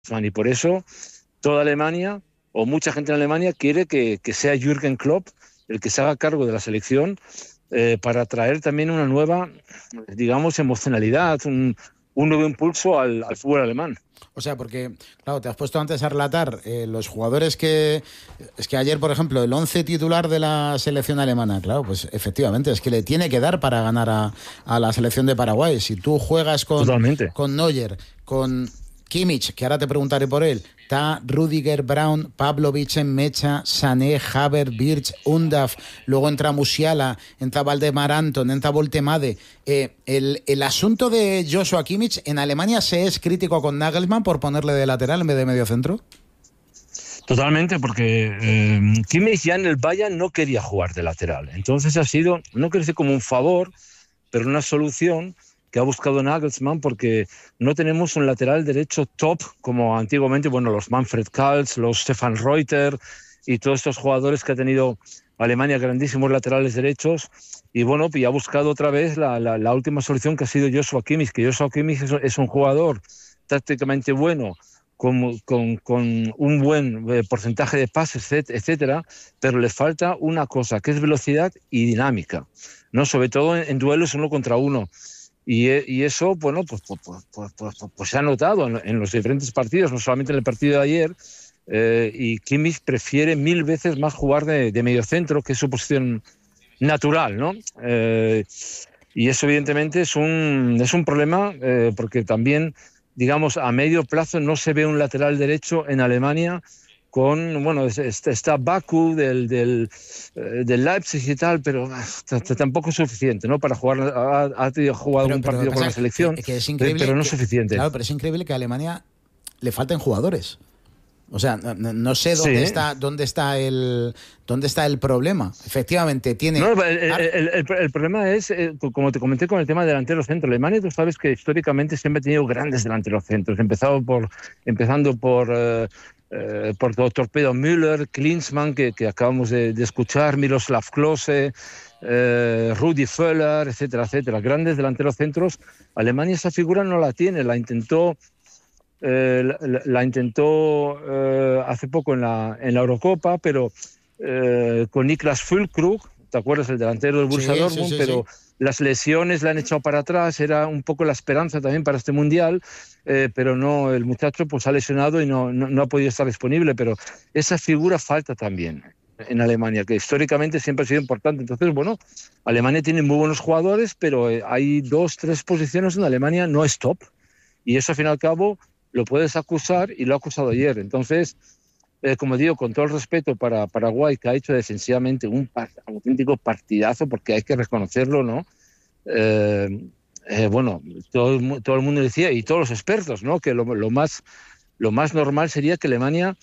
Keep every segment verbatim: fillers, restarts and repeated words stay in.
y por eso toda Alemania, o mucha gente en Alemania, quiere que, que sea Jürgen Klopp el que se haga cargo de la selección, eh, para traer también una nueva, digamos, emocionalidad, un, un nuevo impulso al, al fútbol alemán. O sea, porque, claro, te has puesto antes a relatar eh, los jugadores que... Es que ayer, por ejemplo, el once titular de la selección alemana, claro, pues efectivamente, es que le tiene que dar para ganar a, a la selección de Paraguay. Si tú juegas con, con Neuer, con Kimmich, que ahora te preguntaré por él, está Rüdiger, Braun, Pavlovic, Mecha, Sané, Havertz, Birch, Undav, luego entra Musiala, entra Valdemar Anton, entra Voltemade. Eh, el, el asunto de Joshua Kimmich, ¿en Alemania se es crítico con Nagelsmann por ponerle de lateral en vez de medio centro? Totalmente, porque eh, Kimmich ya en el Bayern no quería jugar de lateral. Entonces ha sido, no quiero decir como un favor, pero una solución que ha buscado Nagelsmann, porque no tenemos un lateral derecho top como antiguamente, bueno, los Manfred Kals, los Stefan Reuter y todos estos jugadores que ha tenido Alemania, grandísimos laterales derechos, y bueno, y ha buscado otra vez la, la, la última solución, que ha sido Joshua Kimmich, que Joshua Kimmich es, es un jugador tácticamente bueno, con, con, con un buen eh, porcentaje de pases, etcétera, pero le falta una cosa, que es velocidad y dinámica, ¿no? Sobre todo en, en duelos uno contra uno. Y, y eso, bueno, pues, pues, pues, pues, pues, pues se ha notado en, en los diferentes partidos, no solamente en el partido de ayer, eh, y Kimmich prefiere mil veces más jugar de, de mediocentro, que es su posición natural, ¿no? Eh, y eso evidentemente es un, es un problema, eh, porque también, digamos, a medio plazo no se ve un lateral derecho en Alemania con, bueno, está Baku del, del, del Leipzig y tal, pero tampoco es suficiente, ¿no? Para jugar, ha, ha jugado pero, un partido pero con la selección, que, que es pero no es suficiente. Claro, pero es increíble que a Alemania le falten jugadores. O sea, no, no sé dónde sí. está dónde está el dónde está el problema. Efectivamente, tiene... No, el, el, el, el problema es, eh, como te comenté con el tema de delantero centro. Alemania, tú sabes que históricamente siempre ha tenido grandes delanteros centros, empezado por, empezando por... Eh, Eh, por Torpedo Müller, Klinsmann, que, que acabamos de, de escuchar, Miroslav Klose, eh, Rudi Völler, etcétera, etcétera. Grandes delanteros centros. Alemania esa figura no la tiene, la intentó, eh, la, la intentó eh, hace poco en la, en la Eurocopa, pero eh, con Niklas Füllkrug, ¿te acuerdas? El delantero del Borussia sí, Dortmund, sí, sí, pero sí. Las lesiones la han echado para atrás, era un poco la esperanza también para este Mundial, eh, pero no, el muchacho pues ha lesionado y no, no, no ha podido estar disponible, pero esa figura falta también en Alemania, que históricamente siempre ha sido importante. Entonces, bueno, Alemania tiene muy buenos jugadores, pero eh, hay dos, tres posiciones donde Alemania no es top, y eso al fin y al cabo lo puedes acusar, y lo ha acusado ayer. Entonces, Eh, como digo, con todo el respeto para Paraguay, que ha hecho defensivamente un, un auténtico partidazo, porque hay que reconocerlo, ¿no? Eh, eh, bueno, todo, todo el mundo decía, y todos los expertos, ¿no? Que lo, lo, más, lo más normal sería que Alemania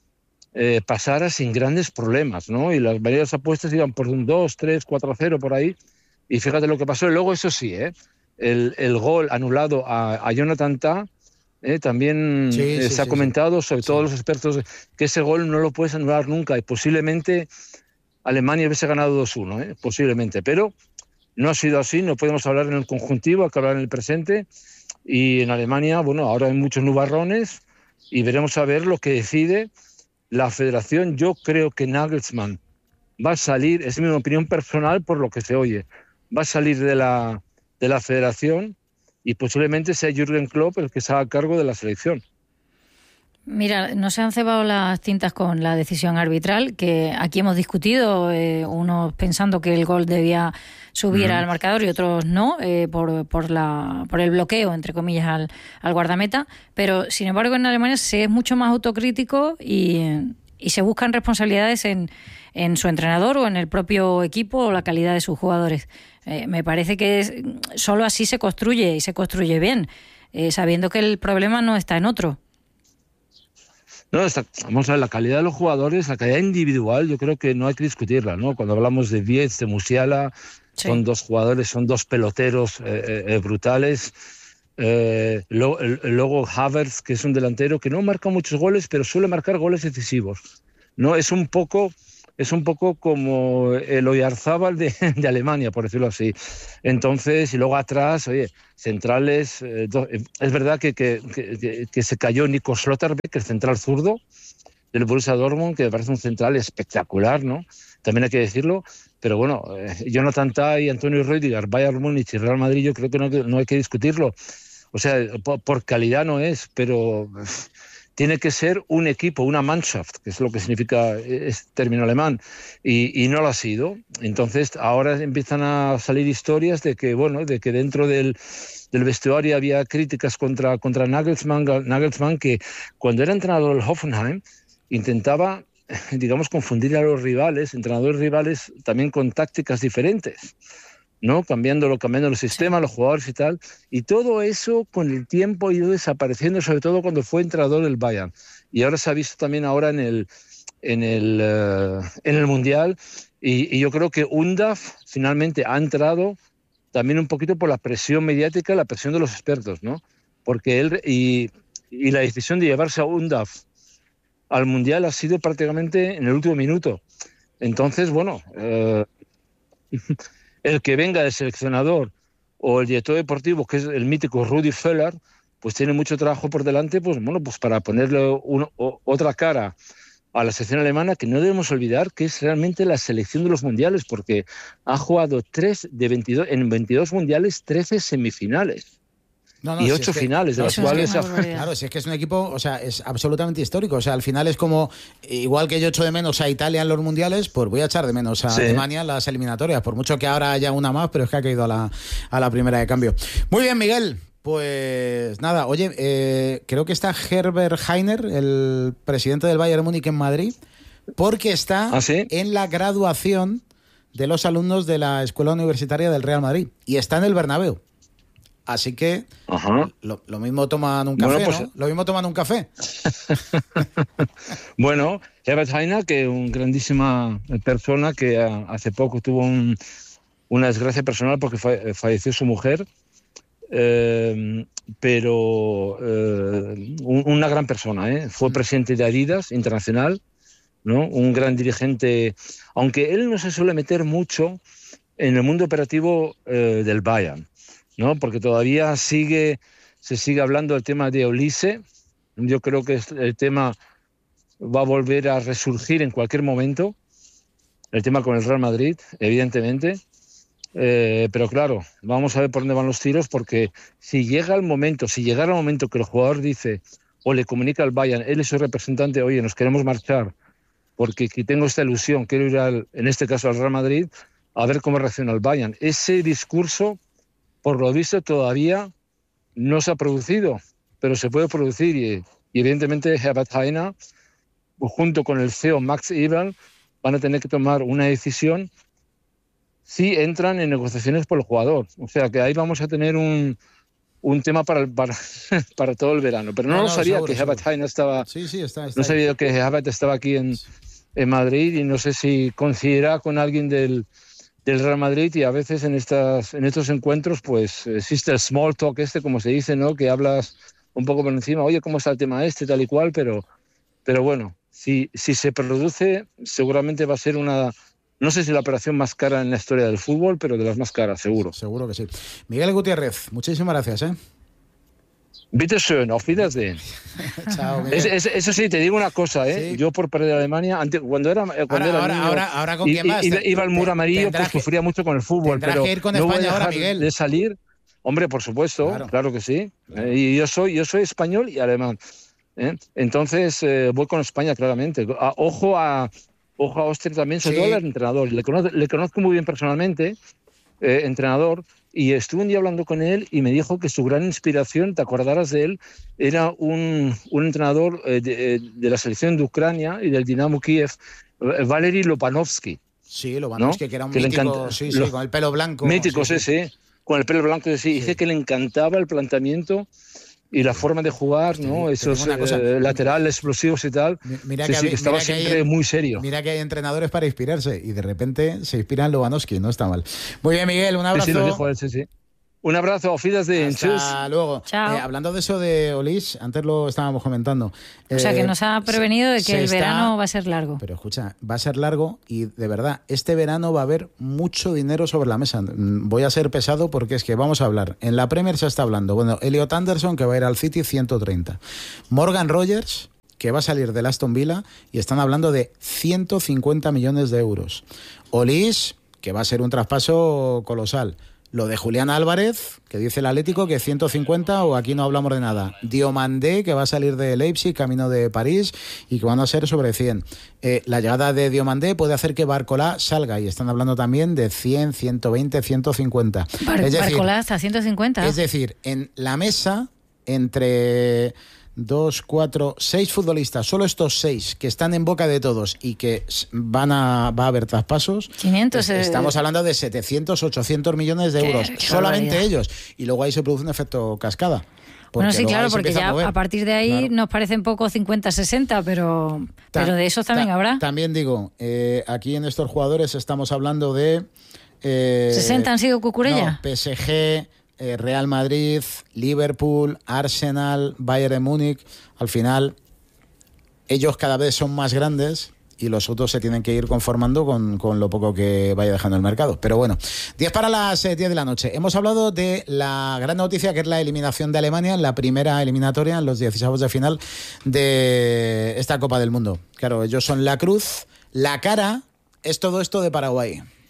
eh, pasara sin grandes problemas, ¿no? Y las varias apuestas iban por un dos, tres, cuatro a cero por ahí, y fíjate lo que pasó. Y luego, eso sí, ¿eh? el, el gol anulado a, a Jonathan Tah, Eh, también sí, eh, sí, se ha sí, comentado, sí. sobre sí. todo los expertos, que ese gol no lo puedes anular nunca, y posiblemente Alemania hubiese ganado dos uno, ¿eh? posiblemente, pero no ha sido así. No podemos hablar en el conjuntivo, hay que hablar en el presente, y en Alemania, bueno, ahora hay muchos nubarrones, y veremos a ver lo que decide la federación. Yo creo que Nagelsmann va a salir, es mi opinión personal por lo que se oye, va a salir de la, de la federación, y posiblemente sea Jürgen Klopp el que se haga cargo de la selección. Mira, no se han cebado las tintas con la decisión arbitral, que aquí hemos discutido, eh, unos pensando que el gol debía subir mm. al marcador y otros no, eh, por, por, la, por el bloqueo, entre comillas, al, al guardameta, pero sin embargo en Alemania se es mucho más autocrítico y, y se buscan responsabilidades en, en su entrenador o en el propio equipo o la calidad de sus jugadores. Eh, me parece que es, solo así se construye, y se construye bien, eh, sabiendo que el problema no está en otro. No, está, vamos a ver, la calidad de los jugadores, la calidad individual, yo creo que no hay que discutirla, ¿no? Cuando hablamos de Vietz, de Musiala, sí. son dos jugadores, son dos peloteros eh, eh, brutales. Eh, lo, el, luego Havertz, que es un delantero que no marca muchos goles, pero suele marcar goles decisivos, ¿no? Es un poco es un poco como el Oyarzábal de, de Alemania, por decirlo así. Entonces, y luego atrás, oye, centrales, eh, do, es verdad que, que, que, que se cayó Nico Schlotterbeck, el central zurdo del Borussia Dortmund, que me parece un central espectacular, ¿no? También hay que decirlo, pero bueno, eh, Jonathan Tah y Antonio Rüdiger, Bayern Múnich y Real Madrid, yo creo que no, no hay que discutirlo. O sea, por, por calidad no es, pero tiene que ser un equipo, una Mannschaft, que es lo que significa este término alemán, y, y no lo ha sido. Entonces, ahora empiezan a salir historias de que, bueno, de que dentro del, del vestuario había críticas contra, contra Nagelsmann, Nagelsmann, que cuando era entrenador del Hoffenheim, intentaba, digamos, confundir a los rivales, entrenadores rivales, también con tácticas diferentes, ¿no? Cambiándolo, cambiando el sistema, los jugadores y tal. Y todo eso con el tiempo ha ido desapareciendo, sobre todo cuando fue entrenador del Bayern. Y ahora se ha visto también ahora en el, en el, uh, en el Mundial. Y, y yo creo que Undav finalmente ha entrado también un poquito por la presión mediática, la presión de los expertos, ¿no? Porque él, y, y la decisión de llevarse a Undav al Mundial ha sido prácticamente en el último minuto. Entonces, bueno, eh, el que venga del seleccionador o el director deportivo, que es el mítico Rudi Völler, pues tiene mucho trabajo por delante, pues bueno, pues para ponerle un, o, otra cara a la selección alemana, que no debemos olvidar que es realmente la selección de los mundiales, porque ha jugado tres de veintidós, en veintidós mundiales, trece semifinales. No, no, y ocho si es que, finales, de no, las cuales... Es que, claro, si es que es un equipo, o sea, es absolutamente histórico. O sea, al final es como, igual que yo echo de menos a Italia en los mundiales, pues voy a echar de menos a sí. Alemania en las eliminatorias, por mucho que ahora haya una más, pero es que ha caído a la, a la primera de cambio. Muy bien, Miguel. Pues nada, oye, eh, creo que está Herbert Hainer, el presidente del Bayern Múnich en Madrid, porque está ¿Ah, sí? en la graduación de los alumnos de la Escuela Universitaria del Real Madrid y está en el Bernabéu. Así que lo, lo mismo toman un café, bueno, pues, ¿no? Lo mismo toman un café. Bueno, Herbert Hainer, que es una grandísima persona que hace poco tuvo un, una desgracia personal porque fa- falleció su mujer, eh, pero eh, un, una gran persona, ¿eh? Fue presidente de Adidas Internacional, ¿no? Un gran dirigente, aunque él no se suele meter mucho en el mundo operativo eh, del Bayern, ¿no? Porque todavía sigue, se sigue hablando del tema de Olise. Yo creo que el tema va a volver a resurgir en cualquier momento, el tema con el Real Madrid, evidentemente. Eh, pero claro, vamos a ver por dónde van los tiros, porque si llega el momento, si llegara el momento que el jugador dice o le comunica al Bayern, él es su representante, oye, nos queremos marchar porque tengo esta ilusión, quiero ir al, en este caso al Real Madrid, a ver cómo reacciona el Bayern. Ese discurso, por lo visto, todavía no se ha producido, pero se puede producir y, y evidentemente Herbert Hainer, junto con el C E O Max Eberl, van a tener que tomar una decisión si entran en negociaciones por el jugador. O sea que ahí vamos a tener un, un tema para, para, para todo el verano. Pero no, no, no sabía seguro, que Herbert Hainer estaba, sí, sí, está, está no sabía que Herbert estaba aquí en, en Madrid y no sé si coincidirá con alguien del del Real Madrid, y a veces en estas en estos encuentros pues existe el small talk este, como se dice, ¿no? Que hablas un poco por encima, oye, ¿cómo está el tema este, tal y cual? Pero, pero bueno, si, si se produce, seguramente va a ser una, no sé si la operación más cara en la historia del fútbol, pero de las más caras, seguro. Seguro que sí. Miguel Gutiérrez, muchísimas gracias, ¿eh? Bitte schön, auf Wiedersehen. Chao, es, es, eso sí, te digo una cosa, ¿eh? Sí. Yo por perder a Alemania, antes, cuando era, cuando ahora, era ahora, niño, ahora, ahora con quién más. Iba, iba al muro amarillo, pues sufría que, mucho con el fútbol, pero que ir con no España voy a dejar ahora, Miguel. de salir. Hombre, por supuesto, claro, claro que sí. Claro. Eh, y yo soy, yo soy español y alemán. ¿eh? Entonces eh, voy con España, claramente. A, ojo a, ojo a Austria también, sobre sí. todo al entrenador. Le conozco, le conozco muy bien personalmente, eh, entrenador. Y estuve un día hablando con él y me dijo que su gran inspiración, te acordarás de él, era un, un entrenador eh, de, de la selección de Ucrania y del Dinamo Kiev, Valery Lobanovsky. Sí, Lobanovsky, ¿no? Que era un que mítico, encanta, sí, sí, lo, con el pelo blanco. Mítico, sí, sí, sí, con el pelo blanco, sí. sí. Dice que le encantaba el planteamiento y la forma de jugar, ¿no? Te, Esos te cosa, eh, laterales explosivos y tal. Mira sí, que, sí, que estaba mira que siempre hay, muy serio. Mira que hay entrenadores para inspirarse y de repente se inspira en Lobanovski, no está mal. Muy bien, Miguel, un abrazo. Sí, sí, lo dijo él, sí, sí. Un abrazo, auf Wiedersehen. Hasta luego. Chao. Eh, hablando de eso de Olís, antes lo estábamos comentando. O sea, que nos ha prevenido de que el está, verano va a ser largo. Pero escucha, va a ser largo y de verdad, este verano va a haber mucho dinero sobre la mesa. Voy a ser pesado porque es que vamos a hablar. En la Premier se está hablando. Bueno, Elliot Anderson, que va a ir al City, ciento treinta. Morgan Rogers, que va a salir del Aston Villa, y están hablando de ciento cincuenta millones de euros. Olís, que va a ser un traspaso colosal. Lo de Julián Álvarez, que dice el Atlético que ciento cincuenta, o aquí no hablamos de nada. Diomandé, que va a salir de Leipzig, camino de París, y que van a ser sobre cien. Eh, la llegada de Diomandé puede hacer que Barcolá salga, y están hablando también de cien, ciento veinte, ciento cincuenta. Bar- es decir, Barcolá hasta ciento cincuenta. Es decir, en la mesa, entre dos, cuatro, seis futbolistas, solo estos seis que están en boca de todos y que van a, va a haber traspasos, quinientos, eh, estamos hablando de setecientos, ochocientos millones de euros, qué, qué solamente barbaridad. ellos, y luego ahí se produce un efecto cascada. Bueno, sí, luego claro, ahí se porque empieza ya a mover. a partir de ahí Claro. nos parecen poco cincuenta sesenta, pero, Ta- pero de esos también ta- habrá. También digo, eh, aquí en estos jugadores estamos hablando de... Eh, ¿sesenta han sido Cucurella? No, P S G, eh, Real Madrid, Liverpool, Arsenal, Bayern de Múnich. Al final, ellos cada vez son más grandes y los otros se tienen que ir conformando con, con lo poco que vaya dejando el mercado. Pero bueno, diez para las eh, diez de la noche. Hemos hablado de la gran noticia, que es la eliminación de Alemania en la primera eliminatoria, en los dieciséis de final de esta Copa del Mundo. Claro, ellos son la cruz, la cara es todo esto de Paraguay.